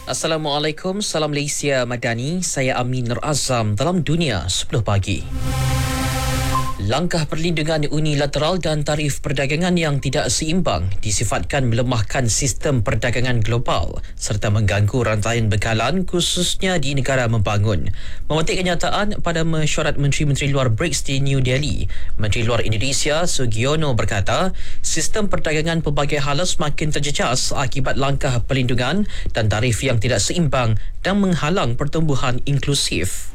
Assalamualaikum, salam Malaysia Madani. Saya Amin Nur Azam dalam Dunia 10 pagi. Langkah perlindungan unilateral dan tarif perdagangan yang tidak seimbang disifatkan melemahkan sistem perdagangan global serta mengganggu rantaian bekalan khususnya di negara membangun. Memetik kenyataan pada mesyuarat Menteri-Menteri Luar BRICS di New Delhi, Menteri Luar Indonesia Sugiono berkata, sistem perdagangan pelbagai hala semakin terjejas akibat langkah perlindungan dan tarif yang tidak seimbang dan menghalang pertumbuhan inklusif.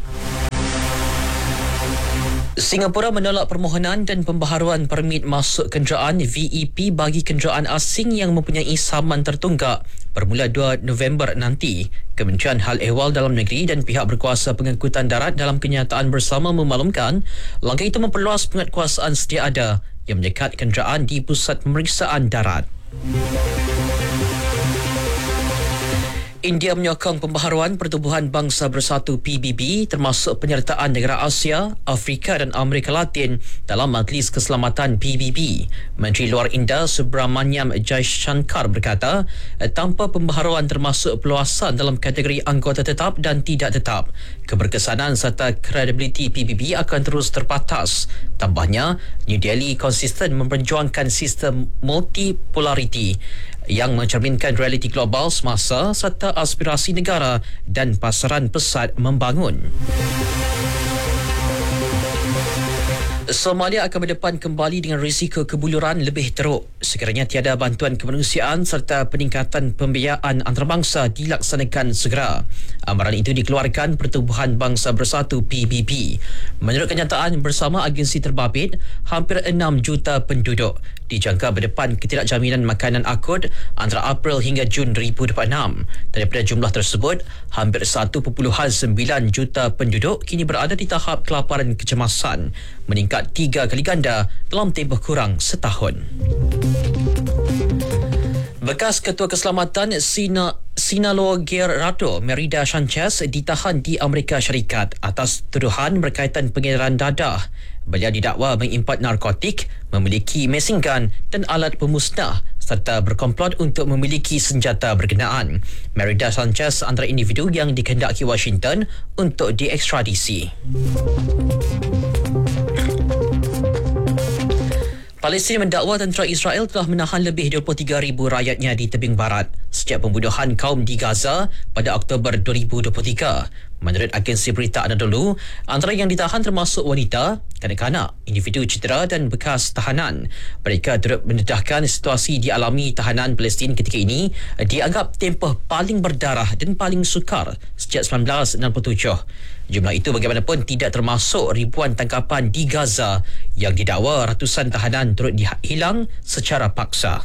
Singapura menolak permohonan dan pembaharuan permit masuk kenderaan VEP bagi kenderaan asing yang mempunyai saman tertunggak bermula 2 November nanti. Kementerian Hal Ehwal Dalam Negeri dan pihak berkuasa pengangkutan darat dalam kenyataan bersama memaklumkan langkah itu memperluas penguatkuasaan sedia ada yang menyekat kenderaan di pusat pemeriksaan darat. India menyokong pembaharuan Pertubuhan Bangsa Bersatu PBB termasuk penyertaan negara Asia, Afrika dan Amerika Latin dalam Majlis Keselamatan PBB. Menteri Luar India Subramanyam Jaishankar berkata, tanpa pembaharuan termasuk peluasan dalam kategori anggota tetap dan tidak tetap, keberkesanan serta kredibiliti PBB akan terus terbatas. Tambahnya, New Delhi konsisten memperjuangkan sistem multipolariti yang mencerminkan realiti global semasa serta aspirasi negara dan pasaran pesat membangun. Somalia akan berdepan kembali dengan risiko kebuluran lebih teruk sekiranya tiada bantuan kemanusiaan serta peningkatan pembiayaan antarabangsa dilaksanakan segera. Amaran itu dikeluarkan Pertubuhan Bangsa Bersatu PBB. Menurut kenyataan bersama agensi terbabit, hampir 6 juta penduduk dijangka berdepan ketidakjaminan makanan akut antara April hingga Jun 2026. Daripada jumlah tersebut, hampir 1.9 juta penduduk kini berada di tahap kelaparan kecemasan, meningkat 3 kali ganda dalam tempoh kurang setahun. Bekas Ketua Keselamatan Sinaloa Gerardo Merida Sanchez ditahan di Amerika Syarikat atas tuduhan berkaitan pengedaran dadah. Beliau didakwa mengimpat narkotik, memiliki mesin gun dan alat pemusnah serta berkomplot untuk memiliki senjata berkenaan. Merida Sanchez antara individu yang dikehendaki Washington untuk diekstradisi. Palestin mendakwa tentera Israel telah menahan lebih 23,000 rakyatnya di tebing barat sejak pembunuhan kaum di Gaza pada Oktober 2023. Menurut agensi berita Anadolu, antara yang ditahan termasuk wanita, kanak-kanak, individu cedera dan bekas tahanan. Mereka turut mendedahkan situasi dialami tahanan Palestin ketika ini dianggap tempoh paling berdarah dan paling sukar sejak 1967. Jumlah itu bagaimanapun tidak termasuk ribuan tangkapan di Gaza yang didakwa ratusan tahanan turut hilang secara paksa.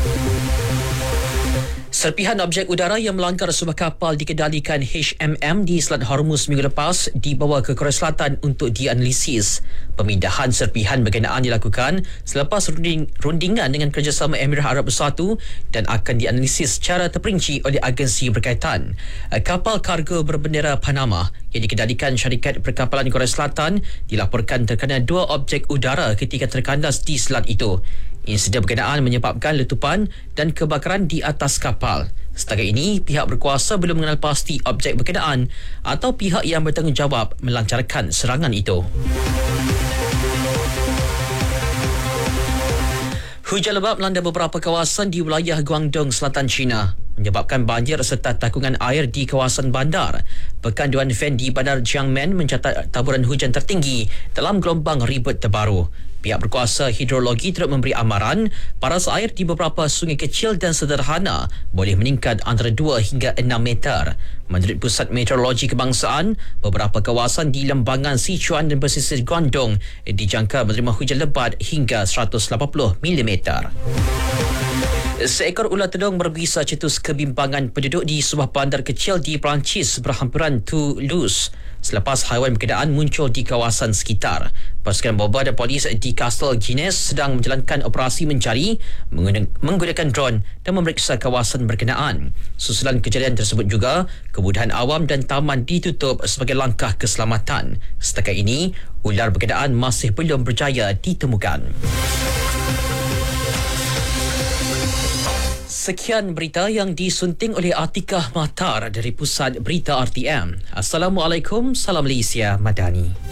Serpihan objek udara yang melanggar sebuah kapal dikendalikan HMM di Selat Hormuz minggu lepas dibawa ke Korea Selatan untuk dianalisis. Pemindahan serpihan berkenaan dilakukan selepas rundingan dengan kerjasama Emirat Arab Bersatu dan akan dianalisis secara terperinci oleh agensi berkaitan. Kapal kargo berbendera Panama yang dikendalikan syarikat perkapalan Korea Selatan dilaporkan terkena 2 objek udara ketika terkandas di selat itu. Insiden berkenaan menyebabkan letupan dan kebakaran di atas kapal. Setakat ini, pihak berkuasa belum mengenal pasti objek berkenaan atau pihak yang bertanggungjawab melancarkan serangan itu. Hujan lebat melanda beberapa kawasan di wilayah Guangdong, Selatan China, menyebabkan banjir serta takungan air di kawasan bandar. Pekan Dewan Fen di Bandar Jiangmen mencatat taburan hujan tertinggi dalam gelombang ribut terbaru. Pihak berkuasa hidrologi turut memberi amaran paras air di beberapa sungai kecil dan sederhana boleh meningkat antara 2 hingga 6 meter. Menurut Pusat Meteorologi Kebangsaan, beberapa kawasan di lembangan Sichuan dan pesisir Guangdong dijangka menerima hujan lebat hingga 180 mm. Seekor ular tedung berbisa cetus kebimbangan penduduk di sebuah bandar kecil di Perancis berhampiran Toulouse selepas haiwan berkenaan muncul di kawasan sekitar. Pasukan bomba dan polis di Castel Guinness sedang menjalankan operasi mencari menggunakan drone dan memeriksa kawasan berkenaan. Susulan kejadian tersebut juga, kemudahan awam dan taman ditutup sebagai langkah keselamatan. Setakat ini, ular berkenaan masih belum berjaya ditemukan. Sekian berita yang disunting oleh Atikah Mahtar dari Pusat Berita RTM. Assalamualaikum, salam Malaysia Madani.